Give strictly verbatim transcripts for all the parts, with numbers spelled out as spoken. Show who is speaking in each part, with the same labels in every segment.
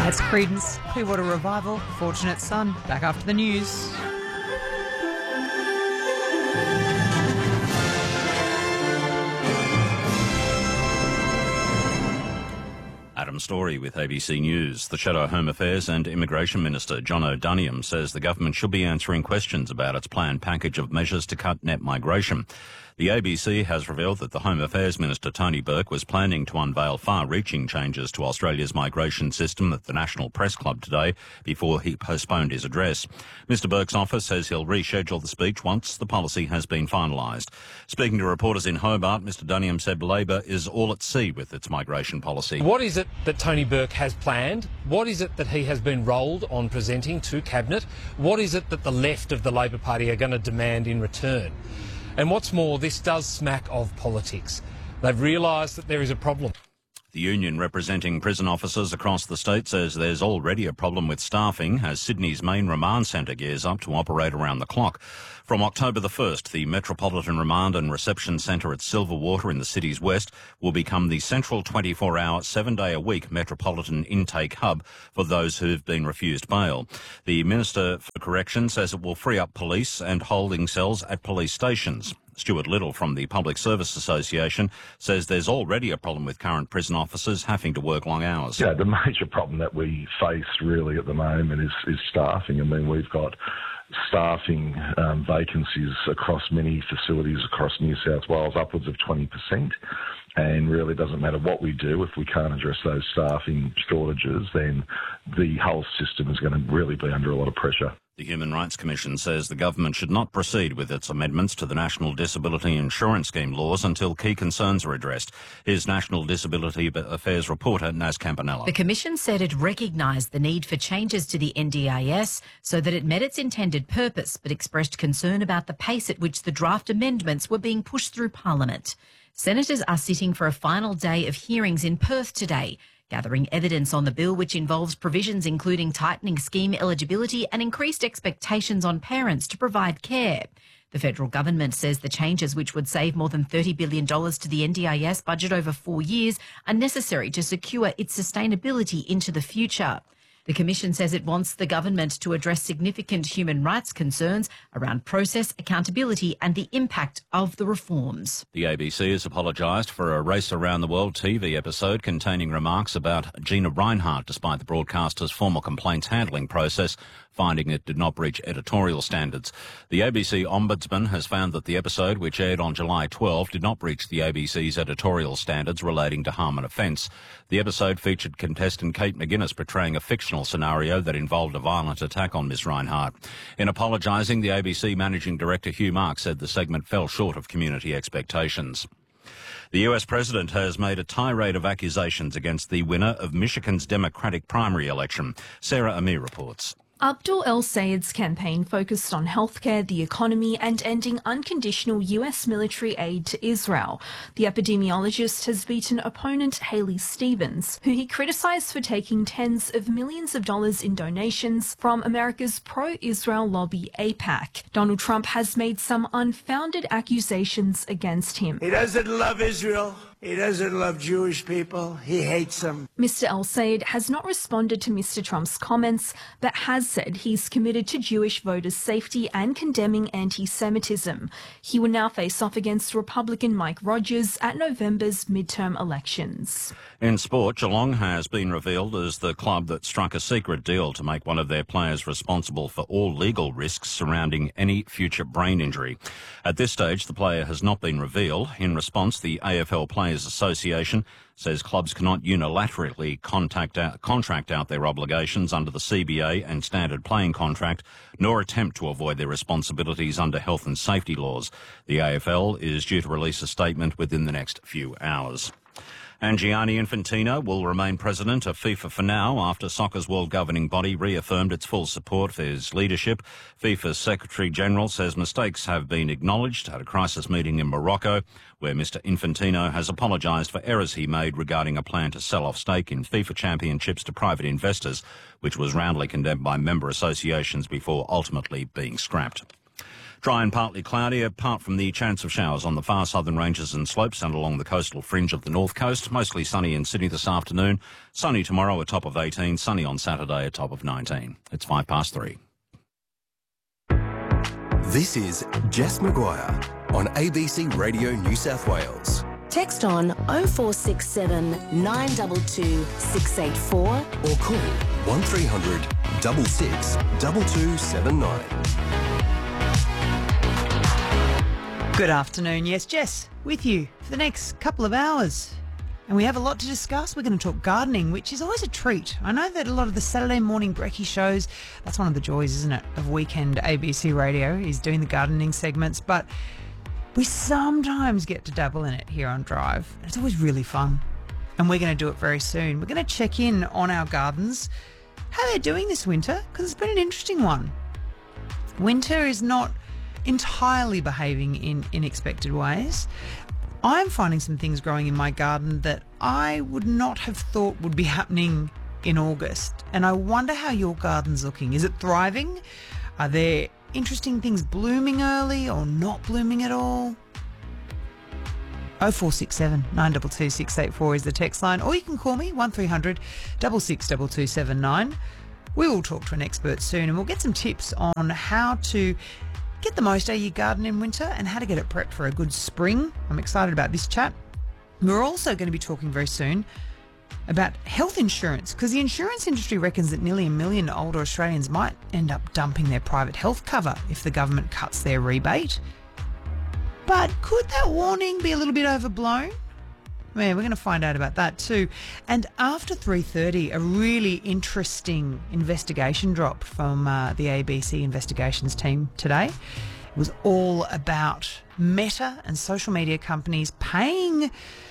Speaker 1: That's Creedence Clearwater Revival, Fortunate Son. Back after the news.
Speaker 2: Adam Story with A B C News. The Shadow Home Affairs and Immigration Minister John O'Doniam says the government should be answering questions about its planned package of measures to cut net migration. The A B C has revealed that the Home Affairs Minister Tony Burke was planning to unveil far-reaching changes to Australia's migration system at the National Press Club today before he postponed his address. Mister Burke's office says he'll reschedule the speech once the policy has been finalised. Speaking to reporters in Hobart, Mister Duniam said Labor is all at sea with its migration policy.
Speaker 3: What is it that Tony Burke has planned? What is it that he has been rolled on presenting to Cabinet? What is it that the left of the Labor Party are going to demand in return? And what's more, this does smack of politics. They've realised that there is a problem.
Speaker 2: The union representing prison officers across the state says there's already a problem with staffing as Sydney's main remand centre gears up to operate around the clock. From October the first, the Metropolitan Remand and Reception Centre at Silverwater in the city's west will become the central twenty-four hour, seven-day-a-week metropolitan intake hub for those who have been refused bail. The Minister for Correction says it will free up police and holding cells at police stations. Stuart Little from the Public Service Association says there's already a problem with current prison officers having to work long hours.
Speaker 4: Yeah, the major problem that we face really at the moment is, is staffing. I mean, we've got staffing um, vacancies across many facilities across New South Wales, upwards of twenty percent. And really doesn't matter what we do, if we can't address those staffing shortages, then the whole system is going to really be under a lot of pressure.
Speaker 2: The Human Rights Commission says the government should not proceed with its amendments to the National Disability Insurance Scheme laws until key concerns are addressed. Here's National Disability Affairs reporter Naz Campanella.
Speaker 5: The Commission said it recognised the need for changes to the N D I S so that it met its intended purpose, but expressed concern about the pace at which the draft amendments were being pushed through Parliament. Senators are sitting for a final day of hearings in Perth today, gathering evidence on the bill which involves provisions including tightening scheme eligibility and increased expectations on parents to provide care. The federal government says the changes, which would save more than thirty billion dollars to the N D I S budget over four years, are necessary to secure its sustainability into the future. The Commission says it wants the government to address significant human rights concerns around process, accountability and the impact of the reforms.
Speaker 2: The A B C has apologised for a Race Around the World T V episode containing remarks about Gina Rinehart, despite the broadcaster's formal complaints handling process, finding it did not breach editorial standards. The A B C Ombudsman has found that the episode, which aired on July twelfth, did not breach the A B C's editorial standards relating to harm and offence. The episode featured contestant Kate McGuinness portraying a fictional scenario that involved a violent attack on Miss Rinehart. In apologising, the A B C Managing Director Hugh Mark said the segment fell short of community expectations. The U S President has made a tirade of accusations against the winner of Michigan's Democratic primary election. Sarah Amir reports.
Speaker 6: Abdul El-Sayed's campaign focused on healthcare, the economy and ending unconditional U S military aid to Israel. The epidemiologist has beaten opponent Haley Stevens, who he criticised for taking tens of millions of dollars in donations from America's pro-Israel lobby AIPAC. Donald Trump has made some unfounded accusations against him.
Speaker 7: He doesn't love Israel. He doesn't love Jewish people. He hates them.
Speaker 6: Mister El-Sayed has not responded to Mister Trump's comments, but has said he's committed to Jewish voters' safety and condemning anti-Semitism. He will now face off against Republican Mike Rogers at November's midterm elections.
Speaker 2: In sport, Geelong has been revealed as the club that struck a secret deal to make one of their players responsible for all legal risks surrounding any future brain injury. At this stage, the player has not been revealed. In response, the A F L Players Association says clubs cannot unilaterally contact out, contract out their obligations under the C B A and standard playing contract, nor attempt to avoid their responsibilities under health and safety laws. The A F L is due to release a statement within the next few hours. And Gianni Infantino will remain president of FIFA for now after soccer's world governing body reaffirmed its full support for his leadership. FIFA's Secretary-General says mistakes have been acknowledged at a crisis meeting in Morocco, where Mister Infantino has apologised for errors he made regarding a plan to sell off stake in FIFA championships to private investors, which was roundly condemned by member associations before ultimately being scrapped. Dry and partly cloudy, apart from the chance of showers on the far southern ranges and slopes and along the coastal fringe of the north coast. Mostly sunny in Sydney this afternoon. Sunny tomorrow, a top of eighteen. Sunny on Saturday, a top of nineteen. It's five past three.
Speaker 8: This is Jess Maguire on A B C Radio New South Wales.
Speaker 9: Text on oh four six seven, nine two two, six eight four
Speaker 8: or call one three hundred, six six, two two seven nine.
Speaker 1: Good afternoon. Yes, Jess, with you for the next couple of hours. And we have a lot to discuss. We're going to talk gardening, which is always a treat. I know that a lot of the Saturday morning brekkie shows, that's one of the joys, isn't it, of weekend A B C Radio, is doing the gardening segments. But we sometimes get to dabble in it here on Drive. It's always really fun. And we're going to do it very soon. We're going to check in on our gardens, how they're doing this winter, because it's been an interesting one. Winter is not entirely behaving in unexpected ways. I'm finding some things growing in my garden that I would not have thought would be happening in August. And I wonder how your garden's looking. Is it thriving? Are there interesting things blooming early or not blooming at all? oh four six seven, nine two two, six eight four is the text line, or you can call me one three hundred, six six, two two seven nine. We will talk to an expert soon and we'll get some tips on how to get the most out of your garden in winter and how to get it prepped for a good spring. I'm excited about this chat. We're also going to be talking very soon about health insurance, because the insurance industry reckons that nearly a million older Australians might end up dumping their private health cover if the government cuts their rebate. But could that warning be a little bit overblown? Man, we're going to find out about that too. And after three thirty, a really interesting investigation dropped from uh, the A B C investigations team today. It was all about Meta and social media companies paying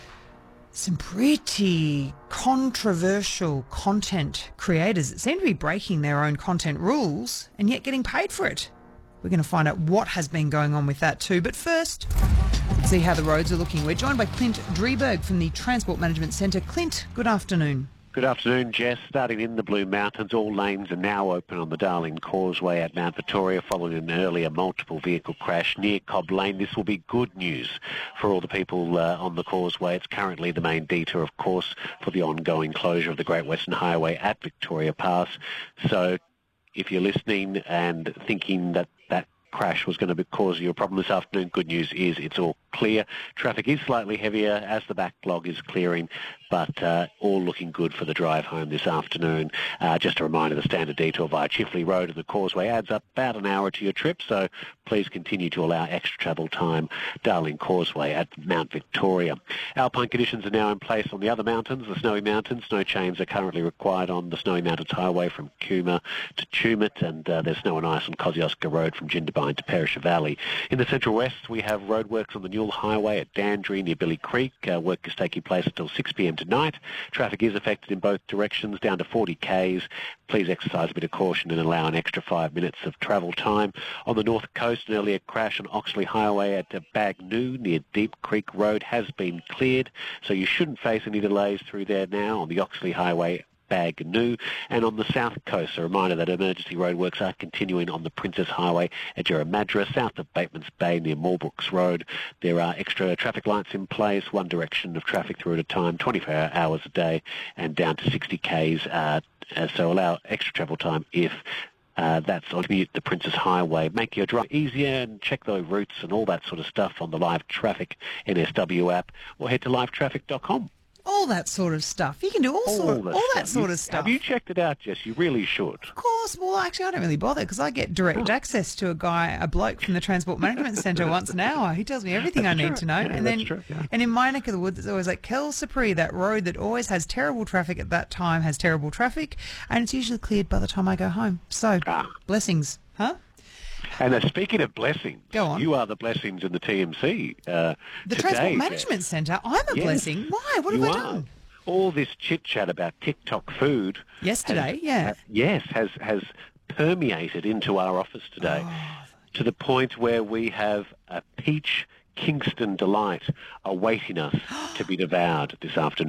Speaker 1: some pretty controversial content creators that seem to be breaking their own content rules and yet getting paid for it. We're going to find out what has been going on with that too. But first, let's see how the roads are looking. We're joined by Clint Drieberg from the Transport Management Centre. Clint, good afternoon.
Speaker 10: Good afternoon, Jess. Starting in the Blue Mountains, all lanes are now open on the Darling Causeway at Mount Victoria following an earlier multiple vehicle crash near Cobb Lane. This will be good news for all the people uh, on the causeway. It's currently the main detour, of course, for the ongoing closure of the Great Western Highway at Victoria Pass. So if you're listening and thinking that that crash was going to cause you a problem this afternoon, good news is it's all clear. Traffic is slightly heavier as the backlog is clearing, but uh, all looking good for the drive home this afternoon. Uh, just a reminder, the standard detour via Chifley Road and the Causeway adds up about an hour to your trip, so please continue to allow extra travel time. Darling Causeway at Mount Victoria. Alpine conditions are now in place on the other mountains, the Snowy Mountains. Snow chains are currently required on the Snowy Mountains Highway from Cooma to Tumut, and uh, there's snow and ice on Kosciuszko Road from Jindabyne to Perisher Valley. In the Central West, we have roadworks on the Newell Highway at Dandry near Billy Creek. Uh, work is taking place until six p m tonight. Traffic is affected in both directions, down to forty kays. Please exercise a bit of caution and allow an extra five minutes of travel time. On the North Coast, an earlier crash on Oxley Highway at uh, Bagnoo near Deep Creek Road has been cleared, so you shouldn't face any delays through there now on the Oxley Highway Bagnoo. And on the south coast, a reminder that emergency roadworks are continuing on the Princess Highway at Jeramadra, south of Bateman's Bay near Moorbrooks Road. There are extra traffic lights in place, one direction of traffic through at a time, twenty-four hours a day, and down to sixty kays. Uh, so allow extra travel time if Uh, that's on the Princess Highway. Make your drive easier and check those routes and all that sort of stuff on the Live Traffic N S W app, or head to live traffic dot com.
Speaker 1: All that sort of stuff. You can do all,
Speaker 10: all,
Speaker 1: sort, all that sort
Speaker 10: you,
Speaker 1: of stuff.
Speaker 10: Have you checked it out, Jess? You really should.
Speaker 1: Of course. Well, actually, I don't really bother because I get direct oh. access to a guy, a bloke from the Transport Management Centre once an hour. He tells me everything
Speaker 10: that's
Speaker 1: I need
Speaker 10: true.
Speaker 1: to know.
Speaker 10: Yeah,
Speaker 1: and then,
Speaker 10: true, yeah.
Speaker 1: and in my neck of the woods, it's always like Kelsapri, that road that always has terrible traffic at that time, has terrible traffic, and it's usually cleared by the time I go home. So, ah. blessings, huh?
Speaker 10: And uh, speaking of blessings,
Speaker 1: Go on.
Speaker 10: you are the blessings in the T M C uh,
Speaker 1: The
Speaker 10: today,
Speaker 1: Transport Management Centre? I'm a
Speaker 10: yes,
Speaker 1: blessing. Why? What have
Speaker 10: you
Speaker 1: I
Speaker 10: are.
Speaker 1: done?
Speaker 10: All this chit-chat about TikTok food...
Speaker 1: Yesterday,
Speaker 10: has,
Speaker 1: yeah.
Speaker 10: Uh, yes, has, has permeated into our office today
Speaker 1: oh.
Speaker 10: to the point where we have a peach Kingston delight awaiting us to be devoured this afternoon.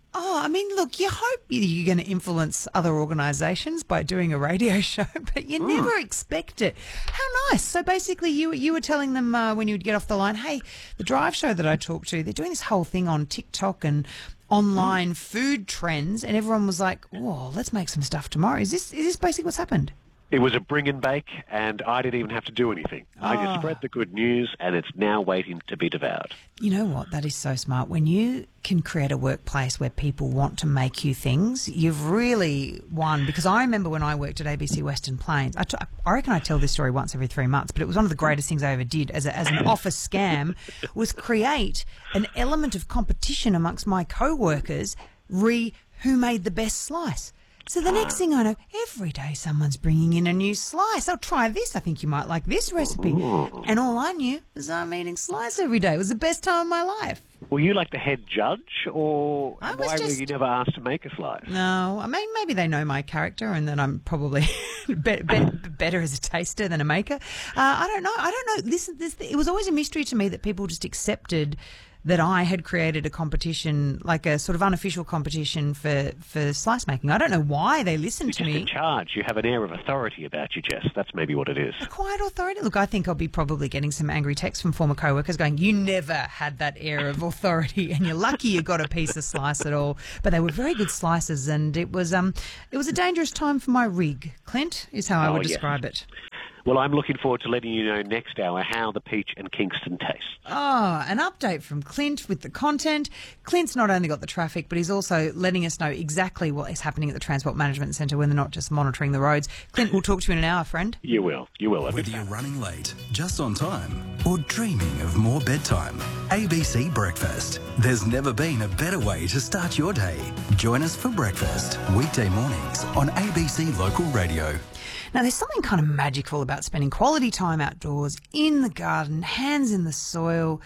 Speaker 1: Oh, I mean, look, you hope you're going to influence other organisations by doing a radio show, but you mm. never expect it. How nice. So basically you you were telling them uh, when you would get off the line, hey, the drive show that I talked to, they're doing this whole thing on TikTok and online mm. food trends, and everyone was like, oh, let's make some stuff tomorrow. Is this, is this basically what's happened?
Speaker 10: It was a bring and bake, and I didn't even have to do anything. Oh. I just spread the good news, and it's now waiting to be devoured.
Speaker 1: You know what? That is so smart. When you can create a workplace where people want to make you things, you've really won. Because I remember when I worked at A B C Western Plains, I, t- I reckon I tell this story once every three months, but it was one of the greatest things I ever did as, a, as an office scam, was create an element of competition amongst my co-workers, re who made the best slice. So the next thing I know, every day someone's bringing in a new slice. I'll try this. I think you might like this recipe. And all I knew was I'm eating slice every day. It was the best time of my life.
Speaker 10: Were you like the head judge, or
Speaker 1: I was
Speaker 10: why
Speaker 1: just...
Speaker 10: were you never asked to make a slice?
Speaker 1: No, I mean, maybe they know my character and that I'm probably be- be- better as a taster than a maker. Uh, I don't know. I don't know. This, this, it was always a mystery to me that people just accepted that I had created a competition, like a sort of unofficial competition for, for slice making. I don't know why they listened
Speaker 10: You're
Speaker 1: to
Speaker 10: just
Speaker 1: me.
Speaker 10: in charge. You have an air of authority about you, Jess. That's maybe what it is.
Speaker 1: A quiet authority? Look, I think I'll be probably getting some angry texts from former co-workers going, you never had that air of authority and you're lucky you got a piece of slice at all. But they were very good slices, and it was um it was a dangerous time for my rig, Clint, is how I
Speaker 10: oh,
Speaker 1: would
Speaker 10: yes.
Speaker 1: describe it.
Speaker 10: Well, I'm looking forward to letting you know next hour how the peach and Kingston taste.
Speaker 1: Oh, an update from Clint with the content. Clint's not only got the traffic, but he's also letting us know exactly what is happening at the Transport Management Centre when they're not just monitoring the roads. Clint, we'll talk to you in an hour, friend.
Speaker 10: You will. You will.
Speaker 8: Whether you're running late, just on time, or dreaming of more bedtime, A B C Breakfast. There's never been a better way to start your day. Join us for breakfast, weekday mornings on A B C Local Radio.
Speaker 1: Now, there's something kind of magical about spending quality time outdoors, in the garden, hands in the soil.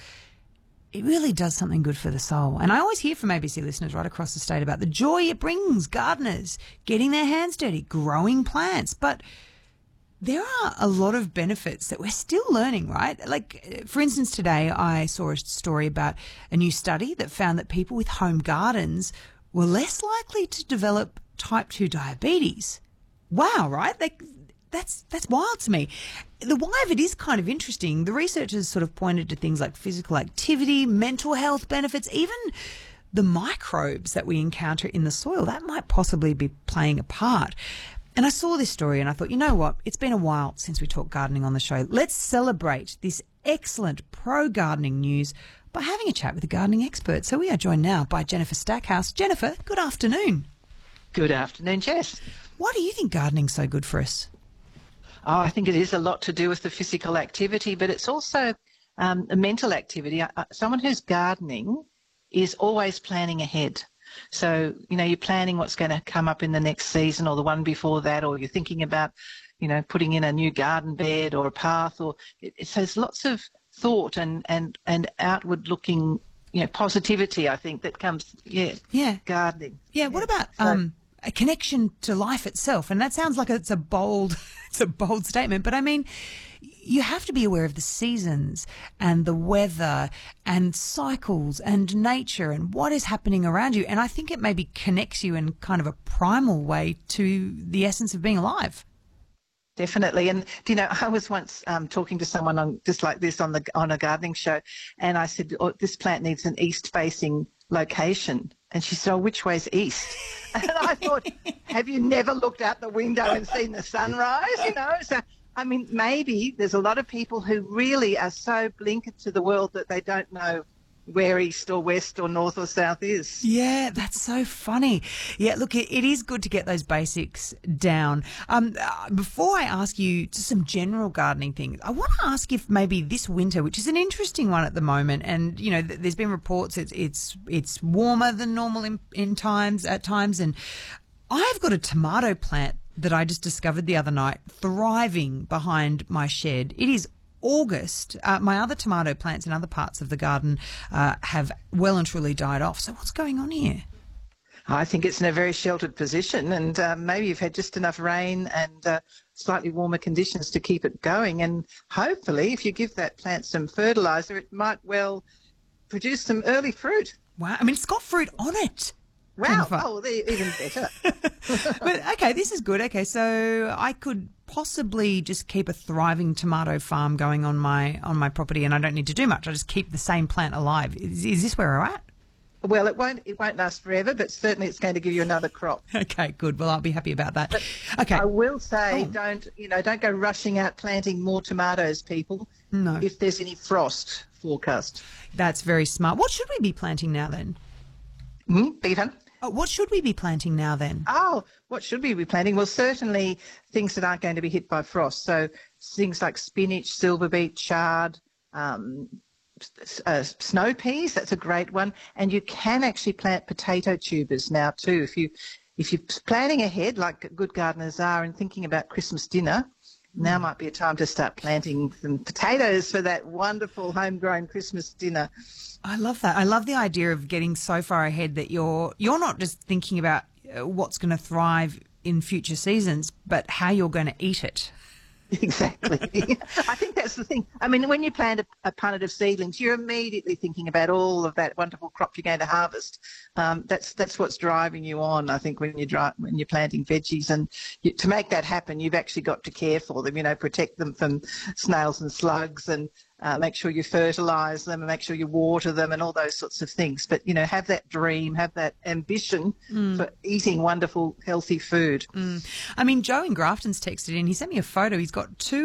Speaker 1: It really does something good for the soul. And I always hear from A B C listeners right across the state about the joy it brings gardeners getting their hands dirty, growing plants. But there are a lot of benefits that we're still learning, right? Like, for instance, today I saw a story about a new study that found that people with home gardens were less likely to develop type two diabetes. Wow, right? Like, that's that's wild to me. The why of it is kind of interesting. The researchers sort of pointed to things like physical activity, mental health benefits, even the microbes that we encounter in the soil. That might possibly be playing a part. And I saw this story and I thought, you know what? It's been a while since we talked gardening on the show. Let's celebrate this excellent pro-gardening news by having a chat with a gardening expert. So we are joined now by Jennifer Stackhouse. Jennifer, good afternoon.
Speaker 11: Good afternoon, Jess.
Speaker 1: Why do you think gardening's so good for us?
Speaker 11: Oh, I think it is a lot to do with the physical activity, but it's also um, a mental activity. Uh, someone who's gardening is always planning ahead. So, you know, you're planning what's going to come up in the next season or the one before that, or you're thinking about, you know, putting in a new garden bed or a path, or it, it, so there's lots of thought and, and, and outward looking, you know, positivity, I think, that comes, yeah,
Speaker 1: yeah.
Speaker 11: gardening.
Speaker 1: Yeah, what about so, um, a connection to life itself? And that sounds like it's a bold, it's a bold statement, but I mean, you have to be aware of the seasons and the weather and cycles and nature and what is happening around you. And I think it maybe connects you in kind of a primal way to the essence of being alive.
Speaker 11: Definitely. And, you know, I was once um, talking to someone on just like this on the on a gardening show, and I said, oh, this plant needs an east-facing location. And she said, oh, which way's east? And I thought, have you never looked out the window and seen the sunrise? You know, so, I mean, maybe there's a lot of people who really are so blinkered to the world that they don't know where east or west or north or south is.
Speaker 1: Yeah, that's so funny. Yeah, look, it, it is good to get those basics down. Um, uh, before I ask you just some general gardening things, I want to ask if maybe this winter, which is an interesting one at the moment, and, you know, th- there's been reports it's it's it's warmer than normal in, in times at times, and I've got a tomato plant that I just discovered the other night thriving behind my shed. It is August. Uh, my other tomato plants in other parts of the garden uh, have well and truly died off. So what's going on here?
Speaker 11: I think it's in a very sheltered position, and uh, maybe you've had just enough rain and uh, slightly warmer conditions to keep it going. And hopefully, if you give that plant some fertiliser, it might well produce some early fruit.
Speaker 1: Wow. I mean, it's got fruit on it.
Speaker 11: Wow. Oh, they're even better.
Speaker 1: But, okay, this is good. Okay, so I could possibly just keep a thriving tomato farm going on my on my property, and I don't need to do much. I just keep the same plant alive. Is, is this where we're at?
Speaker 11: Well, it won't it won't last forever, but certainly it's going to give you another crop.
Speaker 1: Okay, good. Well, I'll be happy about that.
Speaker 11: But
Speaker 1: okay.
Speaker 11: I will say,
Speaker 1: oh.
Speaker 11: don't you know, don't go rushing out planting more tomatoes, people.
Speaker 1: No.
Speaker 11: If there's any frost forecast.
Speaker 1: That's very smart. What should we be planting now then?
Speaker 11: Hmm, Beaver?
Speaker 1: Oh, what should we be planting now then?
Speaker 11: Oh, what should we be planting? Well, certainly things that aren't going to be hit by frost. So things like spinach, silver beet, chard, um, uh, snow peas. That's a great one. And you can actually plant potato tubers now too. If you if you're planning ahead, like good gardeners are, and thinking about Christmas dinner, now might be a time to start planting some potatoes for that wonderful homegrown Christmas dinner.
Speaker 1: I love that. I love the idea of getting so far ahead that you're you're not just thinking about what's going to thrive in future seasons, but how you're going to eat it.
Speaker 11: Exactly. I think that's the thing. I mean, when you plant a, a punnet of seedlings, you're immediately thinking about all of that wonderful crop you're going to harvest. Um, that's that's what's driving you on, I think, when you're dri- when you're planting veggies. And you, to make that happen, you've actually got to care for them. You know, protect them from snails and slugs, and uh, make sure you fertilise them, and make sure you water them, and all those sorts of things. But you know, have that dream, have that ambition mm. for eating wonderful, healthy food.
Speaker 1: Mm. I mean, Joe in Grafton's texted in. He sent me a photo. He's got two